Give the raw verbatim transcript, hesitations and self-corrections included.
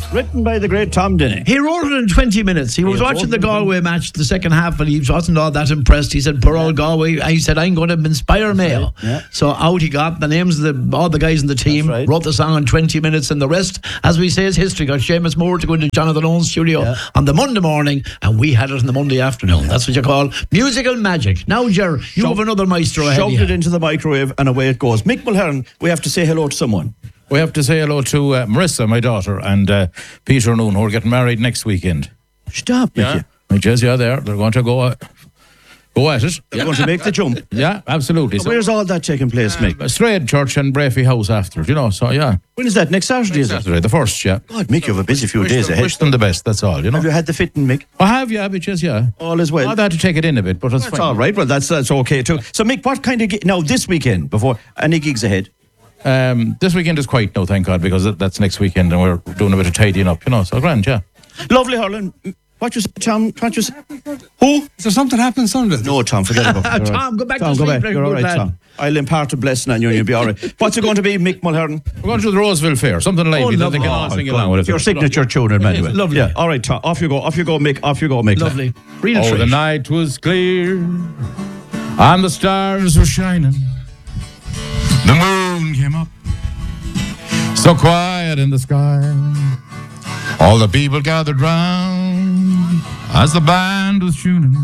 Written by the great Tom Denny. He wrote it in twenty minutes. He was He watching the wrote it in- Galway match, the second half, and he wasn't all that impressed. He said, poor old Galway. And he said, I'm going to inspire Mayo. Yeah. So out he got the names of the, all the guys in the team, That's right. wrote the song in twenty minutes, and the rest, as we say, is history. Got Seamus Moore to go into Jonathan Owen's studio Yeah. on the Monday morning, and we had it on the Monday afternoon. That's what you call musical magic. Now, Ger, you Shove- have another maestro ahead of Shoved you. it into the microwave and away it goes. Mick Mulhern, we have to say hello to someone. We have to say hello to uh, Marissa, my daughter, and uh, Peter Noon, who are getting married next weekend. Stop, Mickey. Yeah, which is, yeah, there. They're going to go, uh, go at it. They're going to make the jump. Yeah, absolutely. So, Where's all that taking place, Mick? Strayed Church and Brafey House after, you know, so yeah. When is that? Next Saturday, is it? Saturday, the first, yeah. God, Mick, you have a busy few Wish days them, ahead. wish them the best, that's all, you know. Have you had the fitting, Mick? I have, yeah, bitches, yeah. All is well. I'd had to take it in a bit, but it's That's fine. all right. Well, that's that's okay too. So, Mick, what kind of gig now this weekend? Before any gigs ahead? Um, this weekend is quiet now, thank God, because that- that's next weekend, and we're doing a bit of tidying up, you know, so grand, yeah. Lovely, Harlan. What you say, Tom? What you say? Who? Is there something happening Sunday? No, Tom. Forget about it. You're all Tom, go back to Tom, go sleep, back. you're You're all a good right, lad. Tom. I'll impart a blessing on you, and you'll be all right. What's it going to be, Mick Mulhern? We're going to the Roseville Fair, something like Oh, that. lovely. They can all Oh, sing Go along on. with it. Your signature tune, Emmanuel. lovely. Yeah. All right, Tom. Off you go. Off you go, Mick. Off you go, Mick. Lovely. Read a Oh, the treat. night was clear, and the stars were shining. The moon came up, so quiet in the sky. All the people gathered round as the band was tuning.